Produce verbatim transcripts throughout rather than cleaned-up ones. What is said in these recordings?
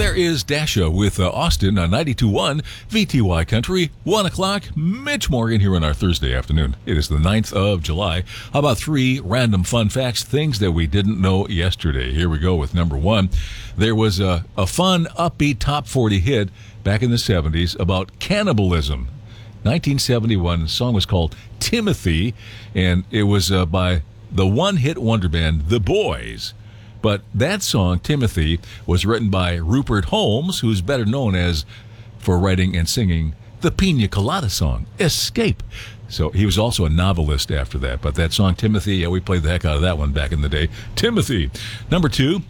There is Dasha with uh, Austin on ninety-two point one V T Y Country. one o'clock, Mitch Morgan here on our Thursday afternoon. It is the ninth of July. How about three random fun facts, things that we didn't know yesterday? Here we go with number one. There was a, a fun, upbeat top forty hit back in the seventies about cannibalism. nineteen seventy-one, the song was called Timothy, and it was uh, by the one-hit wonder band, The Boys. But that song, Timothy, was written by Rupert Holmes, who's better known as for writing and singing the Pina Colada song, Escape. So he was also a novelist after that. But that song, Timothy, yeah, we played the heck out of that one back in the day. Timothy. Number two,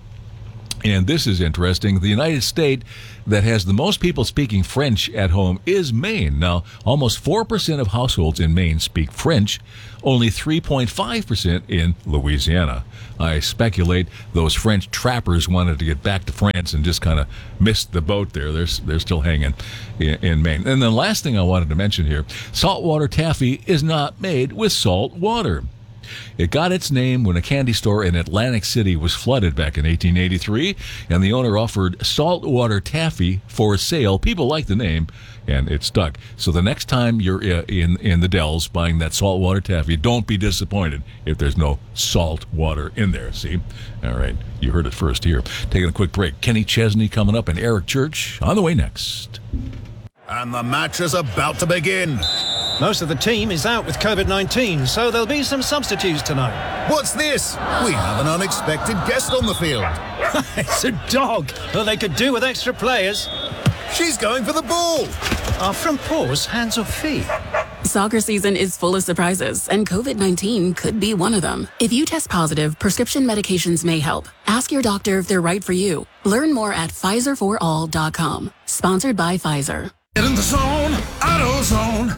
and this is interesting, the United States that has the most people speaking French at home is Maine. Now, almost four percent of households in Maine speak French, only three point five percent in Louisiana. I speculate those French trappers wanted to get back to France and just kind of missed the boat there. They're, they're still hanging in, in Maine. And the last thing I wanted to mention here, saltwater taffy is not made with salt water. It got its name when a candy store in Atlantic City was flooded back in eighteen eighty-three, and the owner offered saltwater taffy for sale. People liked the name, and it stuck. So the next time you're in in the Dells buying that saltwater taffy, don't be disappointed if there's no salt water in there. See? All right, you heard it first here. Taking a quick break. Kenny Chesney coming up, and Eric Church on the way next. And the match is about to begin. Most of the team is out with COVID nineteen, so there'll be some substitutes tonight. What's this? We have an unexpected guest on the field. It's a dog. Well, they could do with extra players. She's going for the ball. Are front paws hands or feet? Soccer season is full of surprises, and COVID nineteen could be one of them. If you test positive, prescription medications may help. Ask your doctor if they're right for you. Learn more at Pfizer for all dot com. Sponsored by Pfizer. Get in the zone, AutoZone.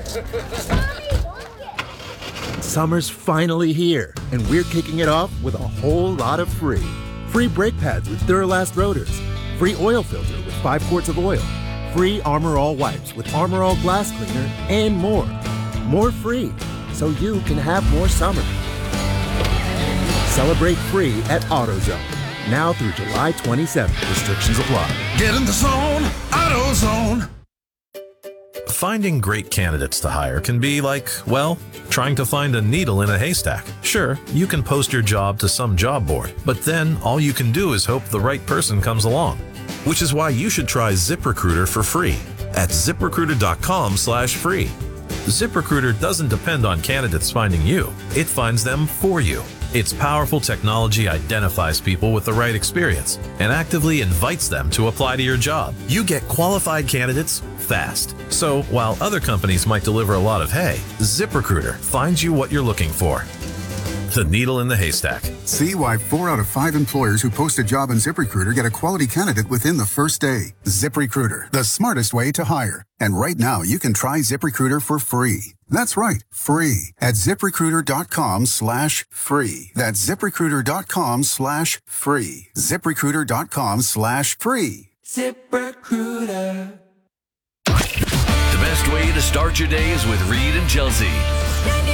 Summer's finally here, and we're kicking it off with a whole lot of free. Free brake pads with Duralast rotors. Free oil filter with five quarts of oil. Free Armor All wipes with Armor All glass cleaner, and more. More free, so you can have more summer. Celebrate free at AutoZone. Now through July twenty-seventh. Restrictions apply. Get in the zone, AutoZone. Finding great candidates to hire can be like, well, trying to find a needle in a haystack. Sure, you can post your job to some job board, but then all you can do is hope the right person comes along. Which is why you should try ZipRecruiter for free at ZipRecruiter.com slash free. ZipRecruiter doesn't depend on candidates finding you. It finds them for you. Its powerful technology identifies people with the right experience and actively invites them to apply to your job. You get qualified candidates fast. So while other companies might deliver a lot of hay, ZipRecruiter finds you what you're looking for. The needle in the haystack. See why four out of five employers who post a job on ZipRecruiter get a quality candidate within the first day. ZipRecruiter, the smartest way to hire. And right now, you can try ZipRecruiter for free. That's right, free at ZipRecruiter.com slash free. That's ZipRecruiter.com slash free. ZipRecruiter.com slash free. ZipRecruiter. The best way to start your day is with Reed and Chelsea.